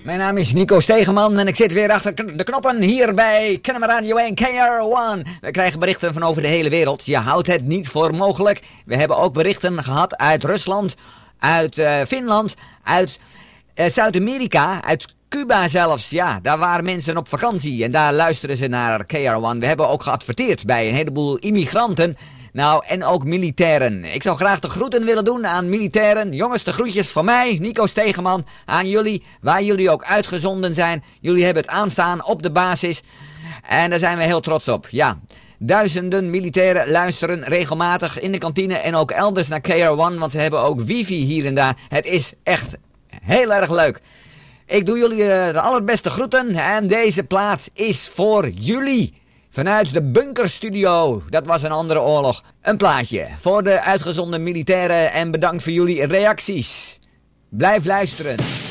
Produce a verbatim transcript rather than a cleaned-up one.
Mijn naam is Nico Stegeman en ik zit weer achter de knoppen hier bij Kennemer Radio één K R one. We krijgen berichten van over de hele wereld. Je houdt het niet voor mogelijk. We hebben ook berichten gehad uit Rusland, uit uh, Finland, uit uh, Zuid-Amerika, uit Cuba zelfs. Ja, daar waren mensen op vakantie en daar luisteren ze naar K R one. We hebben ook geadverteerd bij een heleboel immigranten. Nou, en ook militairen. Ik zou graag de groeten willen doen aan militairen. Jongens, de groetjes van mij, Nico Stegeman, aan jullie, waar jullie ook uitgezonden zijn. Jullie hebben het aanstaan op de basis. En daar zijn we heel trots op. Ja, duizenden militairen luisteren regelmatig in de kantine en ook elders naar K R one, want ze hebben ook wifi hier en daar. Het is echt heel erg leuk. Ik doe jullie de allerbeste groeten en deze plaat is voor jullie. Vanuit de bunkerstudio, dat was een andere oorlog. Een plaatje voor de uitgezonden militairen en bedankt voor jullie reacties. Blijf luisteren.